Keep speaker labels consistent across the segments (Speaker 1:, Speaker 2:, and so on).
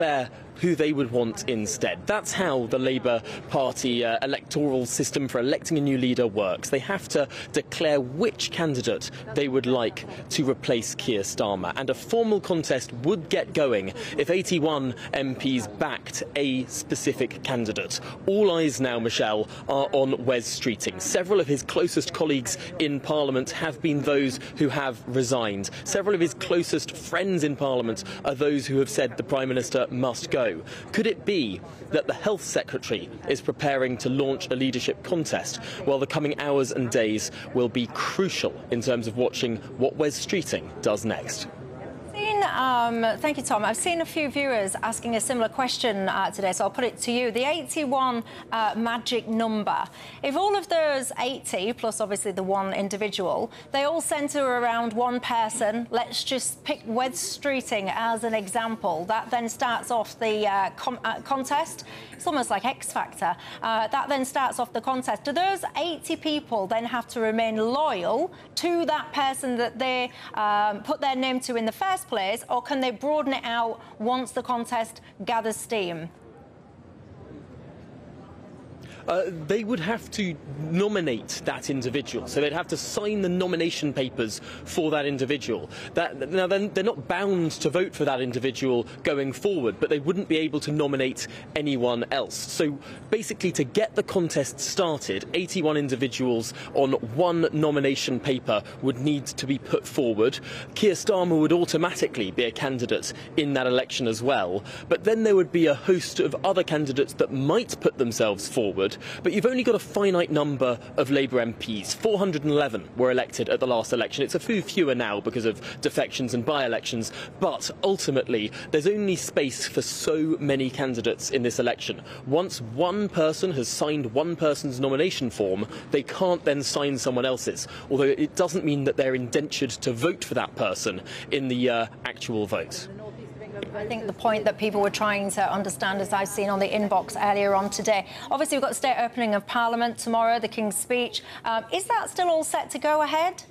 Speaker 1: who they would want instead. That's how the Labour Party electoral system for electing a new leader works. They have to declare which candidate they would like to replace Keir Starmer, and a formal contest would get going if 81 MPs backed a specific candidate. All eyes now, Michelle, are on Wes Streeting. Several of his closest colleagues in Parliament have been those who have resigned. Several of his closest friends in Parliament are those who have said the Prime Minister must go. Could it be that the Health Secretary is preparing to launch a leadership contest? Well, the coming hours and days will be crucial in terms of watching what Wes Streeting does next.
Speaker 2: Thank you, Tom. I've seen a few viewers asking a similar question today, so I'll put it to you. The 81 magic number. If all of those 80, plus obviously the one individual, they all centre around one person, let's just pick Wes Streeting as an example. That then starts off the contest. It's almost like X Factor. That then starts off the contest. Do those 80 people then have to remain loyal to that person that they put their name to in the first place, or can they broaden it out once the contest gathers steam?
Speaker 1: They would have to nominate that individual, so they'd have to sign the nomination papers for that individual. Now, then they're not bound to vote for that individual going forward, but they wouldn't be able to nominate anyone else. So basically, to get the contest started, 81 individuals on one nomination paper would need to be put forward. Keir Starmer would automatically be a candidate in that election as well, but then there would be a host of other candidates that might put themselves forward. But you've only got a finite number of Labour MPs. 411 were elected at the last election. It's a few fewer now because of defections and by-elections, but ultimately there's only space for so many candidates in this election. Once one person has signed one person's nomination form, they can't then sign someone else's, although it doesn't mean that they're indentured to vote for that person in the actual vote.
Speaker 2: I think the point that people were trying to understand, as I've seen on the inbox earlier on today, obviously we've got the state opening of Parliament tomorrow, the King's speech. Is that still all set to go ahead?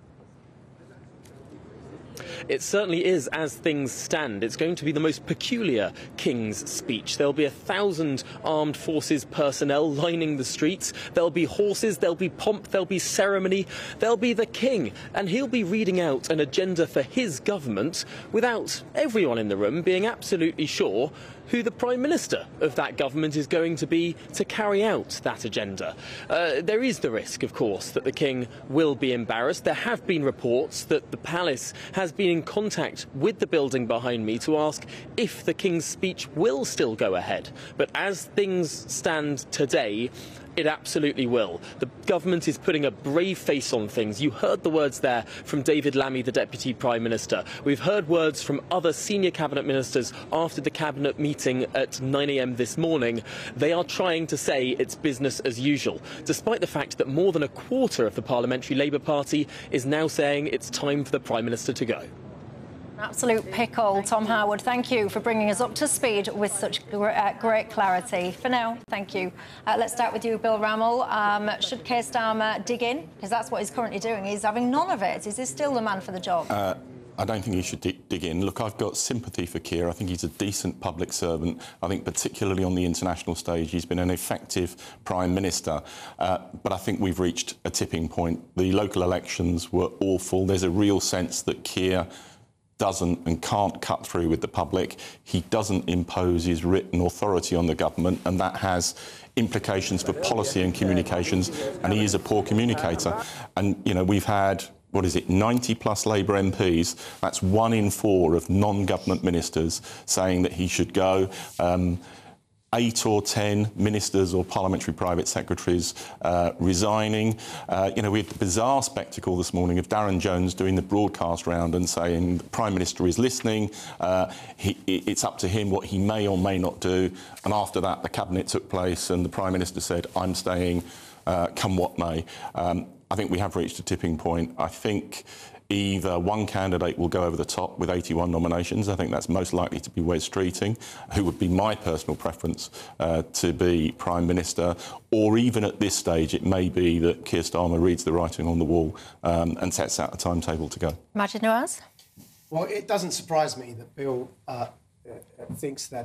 Speaker 1: It certainly is, as things stand. It's going to be the most peculiar King's speech. There'll be 1,000 armed forces personnel lining the streets. There'll be horses, there'll be pomp, there'll be ceremony. There'll be the King, and he'll be reading out an agenda for his government without everyone in the room being absolutely sure who the Prime Minister of that government is going to be to carry out that agenda. There is the risk, of course, that the King will be embarrassed. There have been reports that the palace has been in contact with the building behind me to ask if the King's speech will still go ahead. But as things stand today, it absolutely will. The government is putting a brave face on things. You heard the words there from David Lammy, the Deputy Prime Minister. We've heard words from other senior Cabinet Ministers after the Cabinet meeting at 9 a.m. this morning. They are trying to say it's business as usual, despite the fact that more than a quarter of the Parliamentary Labour Party is now saying it's time for the Prime Minister to go.
Speaker 2: Absolute pickle. Tom Harwood, thank you for bringing us up to speed with such great clarity. For now, thank you. Let's start with you, Bill Rammell. Should Keir Starmer dig in? Because that's what he's currently doing. He's having none of it. Is he still the man for the job?
Speaker 3: I don't think he should dig in. Look, I've got sympathy for Keir. I think he's a decent public servant. I think particularly on the international stage, he's been an effective Prime Minister. But I think we've reached a tipping point. The local elections were awful. There's a real sense that Keir doesn't and can't cut through with the public. He doesn't impose his written authority on the government, and that has implications for policy and communications, and he is a poor communicator. And, you know, we've had, 90-plus Labour MPs, that's 1 in 4 of non-government ministers saying that he should go. 8 or 10 ministers or parliamentary private secretaries resigning. We had the bizarre spectacle this morning of Darren Jones doing the broadcast round and saying the Prime Minister is listening, it's up to him what he may or may not do. And after that, the Cabinet took place and the Prime Minister said, I'm staying, come what may. I think we have reached a tipping point. I think either one candidate will go over the top with 81 nominations. I think that's most likely to be Wes Streeting, who would be my personal preference to be Prime Minister. Or even at this stage, it may be that Keir Starmer reads the writing on the wall and sets out a timetable to go.
Speaker 2: Maajid Nawaz?
Speaker 4: Well, it doesn't surprise me that Bill thinks that